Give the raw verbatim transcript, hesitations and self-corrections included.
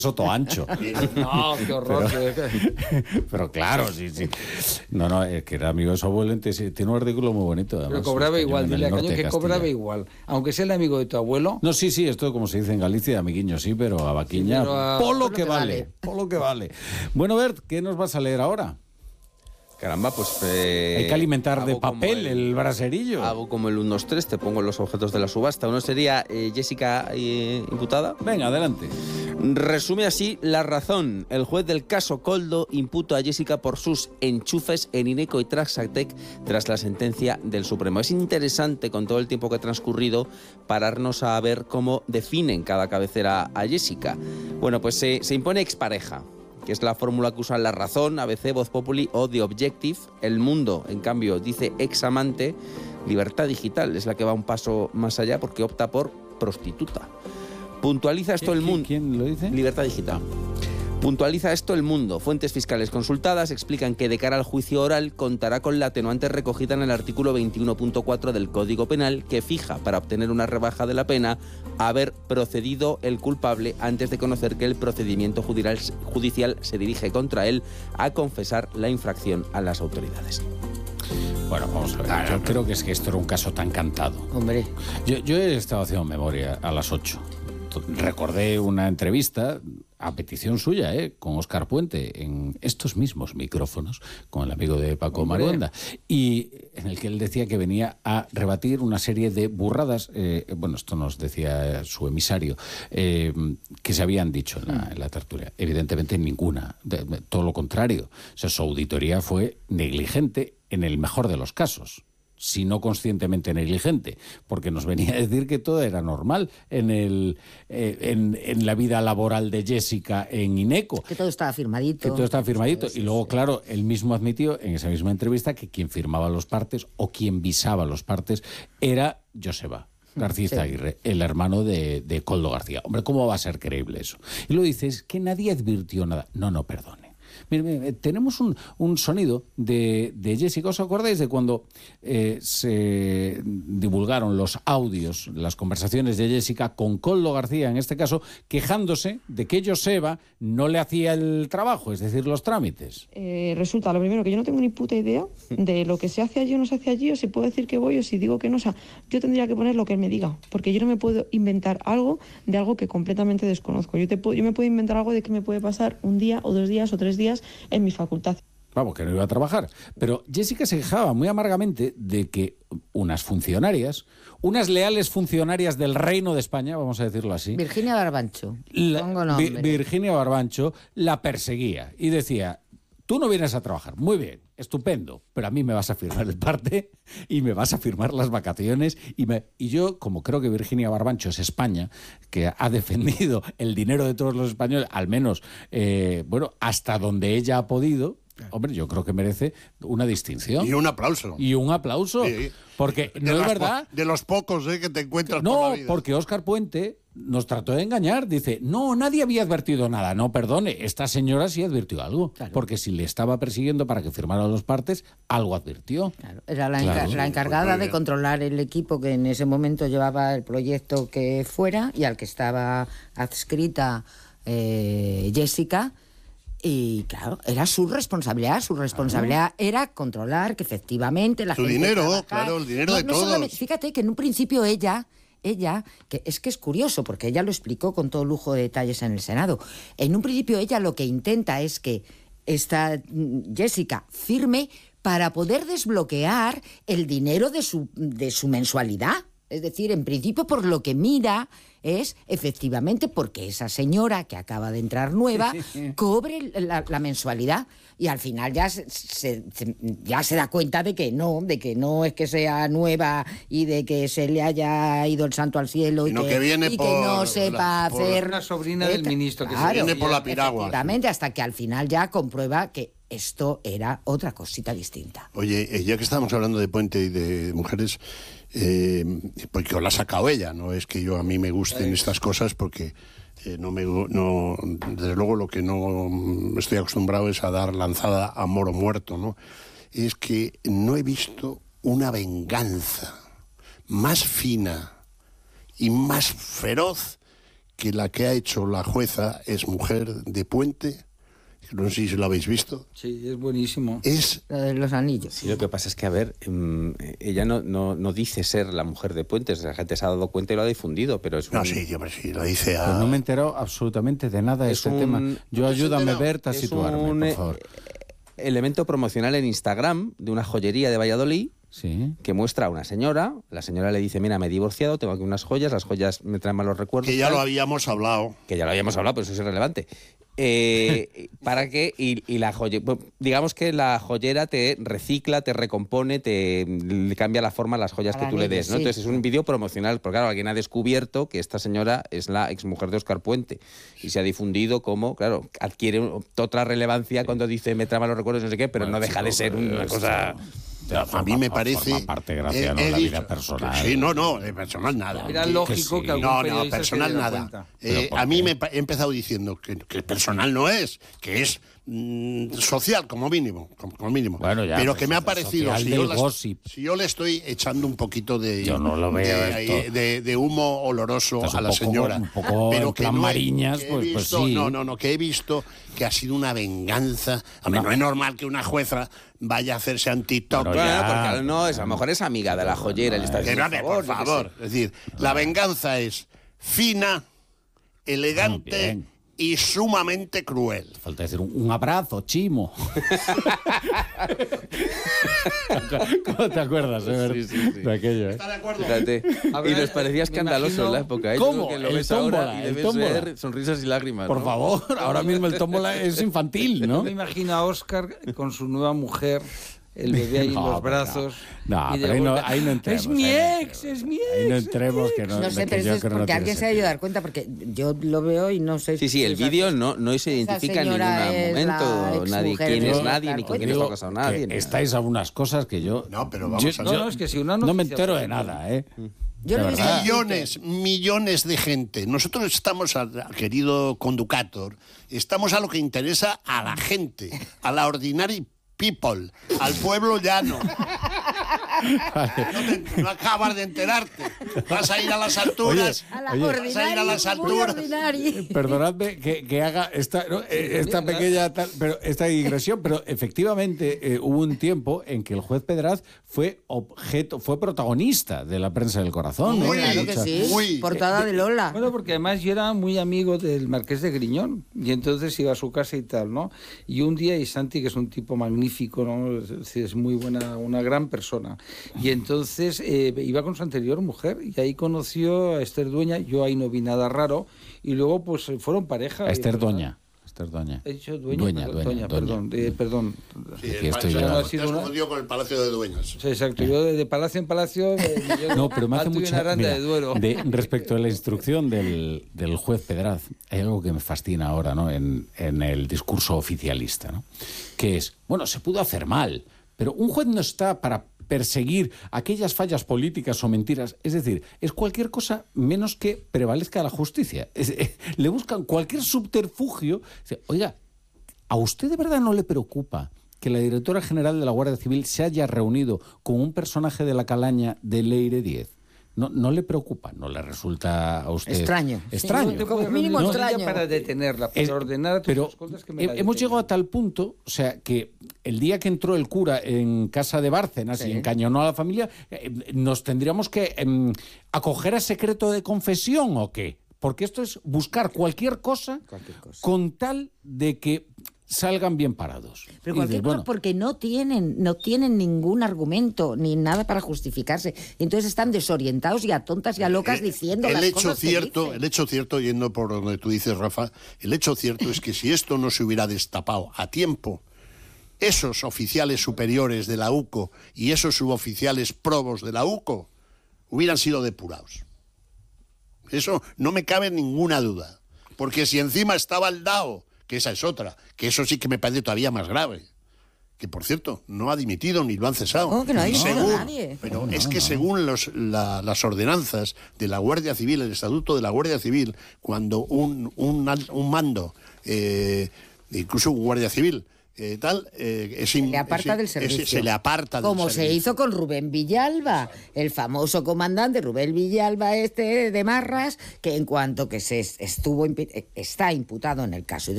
Soto Ancho. No, qué horror. Pero, pero claro, sí, sí. No, no, es que era amigo de su abuelo, entonces, tiene un artículo muy bonito. Además, pero cobraba igual, dile a Caño que cobraba igual. Aunque sea el amigo de tu abuelo. No, sí, sí, esto como se dice en Galicia, amiguiño, sí, pero a vaquiña, sí, pero a... por lo que, que vale, vale, por lo que vale. Bueno, Bert, ¿qué nos vas a leer ahora? Caramba, pues... Eh, Hay que alimentar de papel el, el braserillo. Hago como el uno dos tres, te pongo los objetos de la subasta. Uno sería eh, Jessica eh, imputada. Venga, adelante. Resume así la razón. El juez del caso Koldo imputa a Jessica por sus enchufes en Ineco y Traxatec tras la sentencia del Supremo. Es interesante, con todo el tiempo que ha transcurrido, pararnos a ver cómo definen cada cabecera a Jessica. Bueno, pues se, se impone expareja, que es la fórmula que usan La Razón, A B C, Voz Populi o The Objective. El Mundo, en cambio, dice examante. Libertad Digital es la que va un paso más allá porque opta por prostituta. Puntualiza esto el mundo. ¿Quién lo dice? Libertad Digital. Puntualiza esto El Mundo. Fuentes fiscales consultadas explican que de cara al juicio oral contará con la atenuante recogida en el artículo veintiuno punto cuatro del Código Penal, que fija para obtener una rebaja de la pena haber procedido el culpable antes de conocer que el procedimiento judicial se dirige contra él a confesar la infracción a las autoridades. Bueno, vamos a ver. Claro, yo creo que es que esto era un caso tan cantado. Hombre. Yo, yo he estado haciendo memoria a las ocho. Recordé una entrevista a petición suya, ¿eh? con Óscar Puente, en estos mismos micrófonos, con el amigo de Paco Maruenda, y en el que él decía que venía a rebatir una serie de burradas, eh, bueno, esto nos decía su emisario, eh, que se habían dicho en la, en la tertulia. Evidentemente ninguna, de, de, todo lo contrario. O sea, su auditoría fue negligente en el mejor de los casos, si no conscientemente negligente, porque nos venía a decir que todo era normal en el eh, en, en la vida laboral de Jessica en Ineco. Que todo estaba firmadito. Que todo estaba firmadito. Sí, sí, y luego, sí. claro, él mismo admitió en esa misma entrevista que quien firmaba los partes o quien visaba los partes era Joseba García sí. Aguirre, el hermano de, de Koldo García. Hombre, ¿cómo va a ser creíble eso? Y luego dices que nadie advirtió nada. No, no, perdone. Mire, mire, tenemos un, un sonido de, de Jessica. ¿Os acordáis de cuando eh, se divulgaron los audios, las conversaciones de Jessica con Koldo García, en este caso, quejándose de que Joseba no le hacía el trabajo, es decir, los trámites? Eh, resulta, lo primero, que yo no tengo ni puta idea de lo que se hace allí o no se hace allí, o si puedo decir que voy o si digo que no. O sea, yo tendría que poner lo que él me diga, porque yo no me puedo inventar algo de algo que completamente desconozco. Yo, te puedo, yo me puedo inventar algo de que me puede pasar un día o dos días o tres días en mi facultad. Vamos, que no iba a trabajar. Pero Jessica se quejaba muy amargamente de que unas funcionarias, unas leales funcionarias del Reino de España, vamos a decirlo así... Virginia Barbancho. La, Pongo nombre. Virginia Barbancho la perseguía y decía, tú no vienes a trabajar, muy bien, estupendo, pero a mí me vas a firmar el parte y me vas a firmar las vacaciones. Y, me, y yo, como creo que Virginia Barbancho es España, que ha defendido el dinero de todos los españoles, al menos, eh, bueno, hasta donde ella ha podido, hombre, yo creo que merece una distinción. Y un aplauso. Y un aplauso. Sí. Porque no es verdad... De los pocos eh, que te encuentras no, por la vida. No, porque Óscar Puente nos trató de engañar. Dice, no, nadie había advertido nada. No, perdone, esta señora sí advirtió algo. Claro. Porque si le estaba persiguiendo para que firmara los partes, algo advirtió. Claro. Era la, claro. encar la encargada de controlar el equipo que en ese momento llevaba el proyecto que fuera y al que estaba adscrita eh, Jessica. Y claro, era su responsabilidad, su responsabilidad ah. era controlar que efectivamente la su gente dinero, trabajara. claro, el dinero no, de no todos. Fíjate que en un principio ella, ella, que es que es curioso porque ella lo explicó con todo lujo de detalles en el Senado, en un principio ella lo que intenta es que esta Jessica firme para poder desbloquear el dinero de su, de su mensualidad. Es decir, en principio por lo que mira es efectivamente porque esa señora que acaba de entrar nueva cobre la, la mensualidad y al final ya se, se, ya se da cuenta de que no, de que no es que sea nueva y de que se le haya ido el santo al cielo y, que, que, viene y por que no sepa la, hacer... Una sobrina del ministro que claro, se viene por la piragua. Efectivamente, hasta que al final ya comprueba que esto era otra cosita distinta. Oye, ya que estamos hablando de Puente y de mujeres, eh, porque os la ha sacado ella, no es que yo a mí me gusten estas cosas porque eh, no me no desde luego lo que no estoy acostumbrado es a dar lanzada a moro muerto, ¿no? Es que no he visto una venganza más fina y más feroz que la que ha hecho la jueza es mujer de Puente. No sé si lo habéis visto. Sí, es buenísimo. Es Lo de los anillos. Sí, lo que pasa es que, a ver, um, ella no, no, no dice ser la mujer de Puentes, la gente se ha dado cuenta y lo ha difundido, pero es un... No, sí, yo sí, lo dice a... Pues no me he enterado absolutamente de nada de Es este un- tema. Yo ayúdame, Berta, a es situarme, un, por eh, favor. elemento promocional en Instagram de una joyería de Valladolid Sí. que muestra a una señora. La señora le dice, mira, me he divorciado, tengo aquí unas joyas, las joyas me traen malos recuerdos. Que ya tal". lo habíamos hablado. Que ya lo habíamos hablado, pero eso es irrelevante. Eh, para que, y, y la joye, digamos que la joyera te recicla, te recompone, te le cambia la forma a las joyas A que la tú le anillo, des, ¿no? sí. Entonces es un vídeo promocional, porque claro, alguien ha descubierto que esta señora es la exmujer de Óscar Puente y se ha difundido como, claro, adquiere un- otra relevancia cuando dice me trama los recuerdos, no sé qué, pero Bueno, no deja chico, de ser una esto- cosa... A mí me parece... Forma parte, gracia, he- no, he la dicho- vida personal. Sí, no, no, de personal nada. Era Que- lógico sí. que algún No, no, periodista se personal diera nada. cuenta. Eh, ¿Pero por a mí qué? me pa- he empezado diciendo que, que personal no es, que es mm, social como mínimo, como, como mínimo. Bueno, ya, pero pues, que me ha eso, parecido, social si del yo, las- gossip. si yo le estoy echando un poquito de, Yo no lo veo de, esto. de- de humo oloroso Estás a un la poco- señora, un poco pero en que plan no he- Mariñas, que he pues- pues visto- sí. no, no, no, que he visto que ha sido una venganza. A mí No. no, es normal que una jueza vaya a hacerse en TikTok. Bueno, Bueno, ya. porque no, es, a lo mejor es amiga de la joyera, le está Que diciendo, no, hombre, por yo qué sé. favor. Es decir, la venganza es fina, Muy elegante bien. y sumamente cruel. Falta decir un, un abrazo, chimo. ¿Cómo te acuerdas eh, Bert, Sí, sí, sí. de aquello? eh? ¿Está de acuerdo? Fíjate. A ver, Y nos parecía me escandaloso imagino- en la época. ¿eh? Yo ¿Cómo? creo que lo El ves ahora tómbola, y el debes tómbola. ver sonrisas y lágrimas. Por ¿no? favor, ahora mismo el tómbola es infantil, ¿no? Yo me imagino a Óscar con su nueva mujer, el bebé ahí en No, los pero brazos. no. No, y de pero ahí no- golpe, ahí no entremos, Es mi ahí no ex, entremos. es mi Ahí no ex. entremos, que no, No sé, que pero yo eso es creo no porque tiene alguien se ha sentido. de dar cuenta, porque yo lo veo y no sé... Sí, sí, el esa- vídeo no, no se identifica en ningún señora es momento la nadie exmujer quién de es Óscar nadie ni con quién Puente. está casado nadie. Que ni nada. estáis a unas cosas que yo... No, pero vamos yo- a ver. No, no, es que si una no me noticia entero de sale- nada, ¿eh? Yo De lo he visto verdad. en Millones, millones de gente. Nosotros estamos, al, querido conducator, estamos a lo que interesa a la gente, a la ordinary people, al pueblo llano. No, te- no acabas de enterarte. Vas a ir a las alturas. A la Oye, vas a ir a ordinaria, las muy alturas. ordinaria. Perdonadme que, que haga esta, ¿no? Eh, esta pequeña tal- pero esta digresión, pero efectivamente eh, hubo un tiempo en que el juez Pedraz fue objeto, fue protagonista de la prensa del corazón. ¿no? Muy, Claro que O sea, sí, Uy. portada de Lola. Bueno, porque además yo era muy amigo del Marqués de Griñón y entonces iba a su casa y tal, ¿no? Y un día, y Santi, que es un tipo magnífico, ¿no? Es, decir, es muy buena, una gran persona. Y entonces eh, iba con su anterior mujer y ahí conoció a Esther Dueña, yo ahí no vi nada raro, y luego pues fueron pareja. A Esther y, ¿verdad? Doña. Esther Doña. He dicho Dueña, Dueña, perdón, Dueña, Doña, Doña. perdón, eh, perdón. Sí, Aquí el estoy pa- yo. te has Ha sido una- confundido con el Palacio de Dueñas. Sí, exacto, yo de, de palacio en palacio... eh, yo No, pero me hace Alto y mucha... Aranda mira, de Duero. de- respecto a la instrucción del, del juez Pedraz, hay algo que me fascina ahora, ¿no? En, en el discurso oficialista, ¿no? Que es, bueno, se pudo hacer mal, pero un juez no está para perseguir aquellas fallas políticas o mentiras. Es decir, es cualquier cosa menos que prevalezca la justicia. Es- eh, le buscan cualquier subterfugio. Dice, oiga, ¿a usted de verdad no le preocupa que la directora general de la Guardia Civil se haya reunido con un personaje de la calaña de Leire diez? ¿No, no le preocupa? ¿No le resulta a usted Extraño. extraño? Sí, te como puedes mínimo reunir con ella extraño. para detenerla, para Es- ordenar a tus pero escoltas que me he- la hemos detengan. llegado a tal punto, o sea, que el día que entró el cura en casa de Bárcenas Sí. y encañonó a la familia, eh, ¿nos tendríamos que em, acoger a secreto de confesión o qué? Porque esto es buscar cualquier cosa, Cualquier cosa. con tal de que salgan bien parados. Pero Y cualquier dices, cosa bueno, porque no tienen, no tienen ningún argumento ni nada para justificarse. Y entonces están desorientados y a tontas y a locas diciendo el las hecho cosas que cierto, dicen. el hecho cierto, yendo por donde tú dices, Rafa, el hecho cierto es que si esto no se hubiera destapado a tiempo, esos oficiales superiores de la U C O y esos suboficiales probos de la U C O hubieran sido depurados. Eso no me cabe ninguna duda. Porque si encima estaba el D A O, que esa es otra, que eso sí que me parece todavía más grave, que por cierto no ha dimitido ni lo han cesado. ¿Cómo que no ha Y dimitido según- nadie? Pero es que según los, la- las ordenanzas de la Guardia Civil, el Estatuto de la Guardia Civil, cuando un, un, al- un mando, eh, incluso un Guardia Civil, eh, tal, eh, es, se le aparta es, del servicio. Es, se le aparta Como del se servicio. hizo con Rubén Villalba, el famoso comandante Rubén Villalba este de Marras, que en cuanto que se estuvo está imputado en el caso